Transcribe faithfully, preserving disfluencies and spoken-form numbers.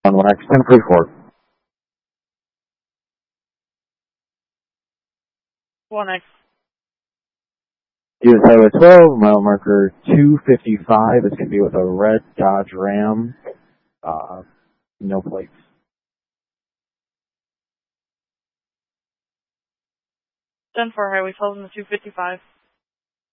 one X ten forty-four. one X. U S Highway twelve, mile marker two fifty-five. It's going to be with a red Dodge Ram. Uh, no plates. ten four Highway twelve in the two fifty-five.